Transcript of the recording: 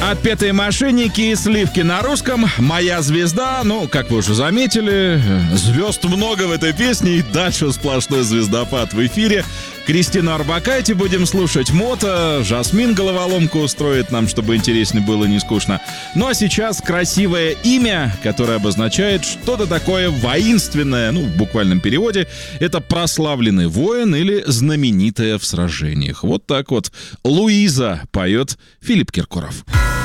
Отпетые мошенники и сливки на русском. Моя звезда. Ну, как вы уже заметили, звезд много в этой песне. И дальше сплошной звездопад в эфире. Кристину Орбакайте будем слушать. Мото. Жасмин головоломку устроит нам, чтобы интереснее было, не скучно. Ну, а сейчас красивое имя, которое обозначает что-то такое воинственное. Ну, в буквальном переводе. Это прославленный воин или знаменитая в сражениях. Вот так вот Луиза поет Филипп Киркоров.